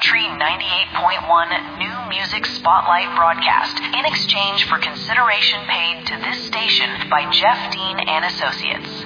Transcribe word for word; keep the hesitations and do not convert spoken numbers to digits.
Country ninety-eight point one New Music Spotlight broadcast in exchange for consideration paid to this station by Jeff Dean and Associates.